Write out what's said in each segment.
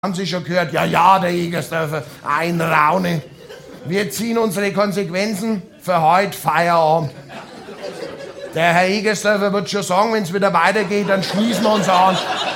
Haben Sie schon gehört? Ja, der Egersdörfer, ein Raune. Wir ziehen unsere Konsequenzen für heute Feierabend. Der Herr Egersdörfer wird schon sagen, wenn es wieder weitergeht, dann schließen wir uns an.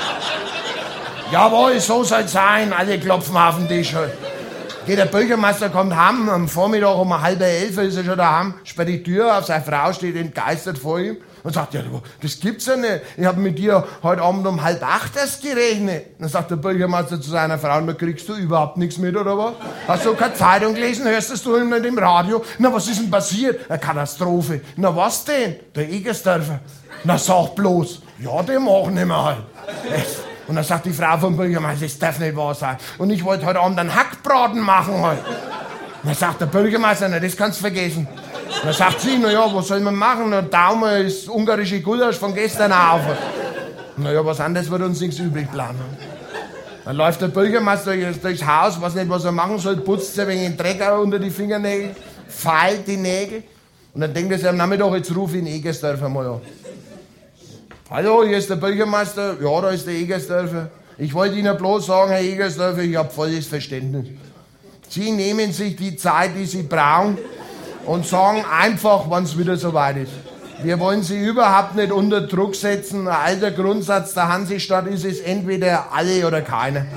Jawohl, so soll's sein. Alle klopfen auf den Tisch. Geht der Bürgermeister, kommt heim, am Vormittag um 10:30 ist er schon daheim, sperrt die Tür auf, seine Frau steht entgeistert vor ihm und sagt, ja, das gibt's ja nicht. Ich habe mit dir heute Abend um 7:30 erst gerechnet. Dann sagt der Bürgermeister zu seiner Frau, na, kriegst du überhaupt nichts mit, oder was? Hast du keine Zeitung gelesen, hörst du nicht im Radio? Na, was ist denn passiert? Eine Katastrophe. Na, was denn? Der Egersdörfer. Na, sag bloß. Ja, den machen wir halt. Und dann sagt die Frau vom Bürgermeister, das darf nicht wahr sein. Und ich wollte heute Abend einen Hackbraten machen halt. Und dann sagt der Bürgermeister, na, das kannst du vergessen. Und dann sagt sie, na ja, was soll man machen? Der Daumen ist ungarische Gulasch von gestern auf. Na ja, was anderes wird uns nichts übrig bleiben. Dann läuft der Bürgermeister durchs Haus, weiß nicht, was er machen soll, putzt sich ein wenig den Dreck unter die Fingernägel, feilt die Nägel. Und dann denkt er sich am Nachmittag, jetzt rufe ich den Egersdörfer mal an. Hallo, hier ist der Bürgermeister. Ja, da ist der Egersdörfer. Ich wollte Ihnen bloß sagen, Herr Egersdörfer, ich habe volles Verständnis. Sie nehmen sich die Zeit, die Sie brauchen und sagen einfach, wann es wieder soweit ist. Wir wollen Sie überhaupt nicht unter Druck setzen. Ein alter Grundsatz der Hansestadt ist es entweder alle oder keiner.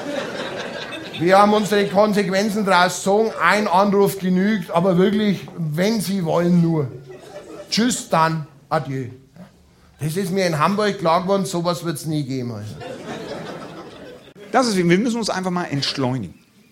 Wir haben unsere Konsequenzen daraus gezogen. Ein Anruf genügt, aber wirklich, wenn Sie wollen, nur. Tschüss, dann, adieu. Das ist mir in Hamburg klar geworden, sowas wird es nie geben. Also. Das ist, wir müssen uns einfach mal entschleunigen.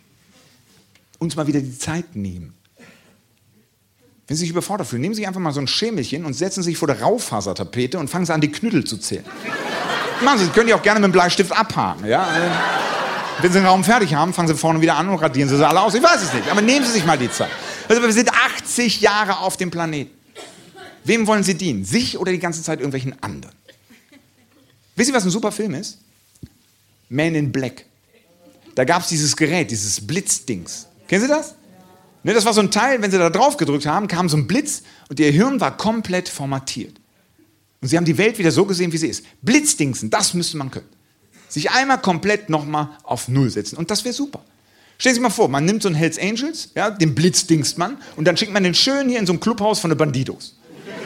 Uns mal wieder die Zeit nehmen. Wenn Sie sich überfordert fühlen, nehmen Sie einfach mal so ein Schemelchen und setzen sich vor der Raufasertapete und fangen Sie an, die Knüttel zu zählen. Machen Sie, können die auch gerne mit dem Bleistift abhaken. Ja? Wenn Sie den Raum fertig haben, fangen Sie vorne wieder an und radieren Sie alle aus. Ich weiß es nicht, aber nehmen Sie sich mal die Zeit. Also wir sind 80 Jahre auf dem Planeten. Wem wollen Sie dienen? Sich oder die ganze Zeit irgendwelchen anderen? Wisst ihr, was ein super Film ist? Man in Black. Da gab es dieses Gerät, dieses Blitzdings. Kennen Sie das? Ne, das war so ein Teil, wenn Sie da drauf gedrückt haben, kam so ein Blitz und Ihr Hirn war komplett formatiert. Und Sie haben die Welt wieder so gesehen, wie sie ist. Blitzdingsen, das müsste man können. Sich einmal komplett nochmal auf Null setzen. Und das wäre super. Stellen Sie sich mal vor, man nimmt so einen Hells Angels, ja, den Blitzdingst man, und dann schickt man den schön hier in so ein Clubhaus von den Bandidos.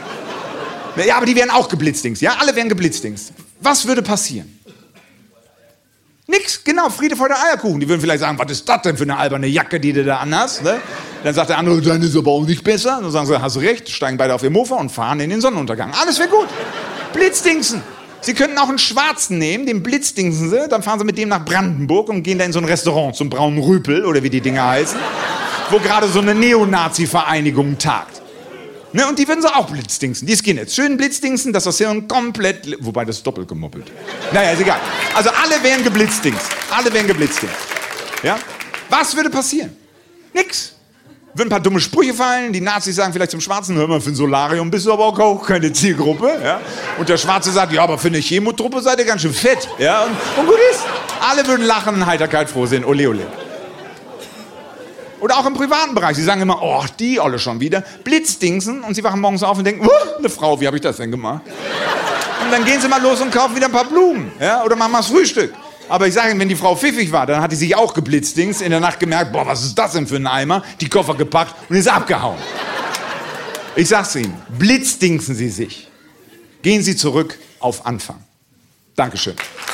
Ja, aber die wären auch geblitzdingst. Ja, alle wären geblitzdingst. Was würde passieren? Nix, genau, Friede, Freude, Eierkuchen. Die würden vielleicht sagen, was ist das denn für eine alberne Jacke, die du da anhast? Ne? Dann sagt der andere, deine ist aber auch nicht besser. Dann sagen sie, hast du recht, steigen beide auf ihr Mofa und fahren in den Sonnenuntergang. Alles wäre gut. Blitzdingsen. Sie könnten auch einen Schwarzen nehmen, den blitzdingsen sie, dann fahren sie mit dem nach Brandenburg und gehen da in so ein Restaurant, zum Braunen Rüpel, oder wie die Dinger heißen, wo gerade so eine Neonazi-Vereinigung tagt. Ne, und die würden sie auch blitzdingsen. Die Skinheads. Schön blitzdingsen, dass das Hirn komplett... Wobei, das ist doppelt gemoppelt. Naja, ist egal. Also alle wären geblitzdingst. Alle wären geblitzdingst. Ja? Was würde passieren? Nix. Würden ein paar dumme Sprüche fallen. Die Nazis sagen vielleicht zum Schwarzen, hör mal, für ein Solarium bist du aber auch keine Zielgruppe. Ja? Und der Schwarze sagt, ja, aber für eine Chemotruppe seid ihr ganz schön fett. Ja? Und gut ist. Alle würden lachen, Heiterkeit, froh sind. Ole, ole. Oder auch im privaten Bereich. Sie sagen immer, oh, die alle schon wieder. Blitzdingsen. Und sie wachen morgens auf und denken, eine Frau, wie habe ich das denn gemacht? Und dann gehen sie mal los und kaufen wieder ein paar Blumen. Ja? Oder machen mal das Frühstück. Aber ich sage Ihnen, wenn die Frau pfiffig war, dann hat die sich auch geblitzdingst, in der Nacht gemerkt, boah, was ist das denn für ein Eimer? Die Koffer gepackt und ist abgehauen. Ich sag's Ihnen, blitzdingsen Sie sich. Gehen Sie zurück auf Anfang. Dankeschön.